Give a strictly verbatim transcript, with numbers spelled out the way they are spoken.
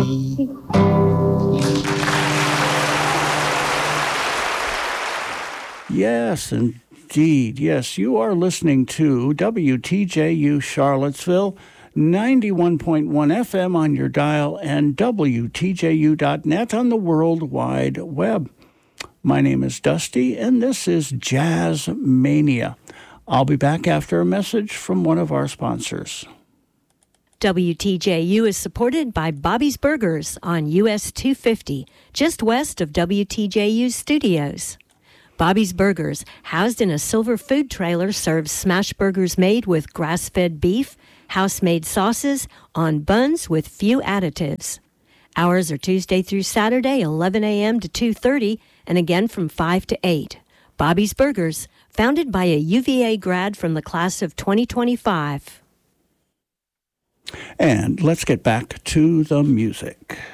Yes, indeed. Yes, you are listening to W T J U Charlottesville, ninety-one point one F M on your dial, and W T J U dot net on the World Wide Web. My name is Dusty, and this is Jazz Mania. I'll be back after a message from one of our sponsors. W T J U is supported by Bobby's Burgers on U S two fifty, just west of W T J U's studios. Bobby's Burgers, housed in a silver food trailer, serves smash burgers made with grass-fed beef, house-made sauces, on buns with few additives. Hours are Tuesday through Saturday, eleven a.m. to two thirty, and again from five to eight. Bobby's Burgers, founded by a U V A grad from the class of twenty twenty-five. And let's get back to the music.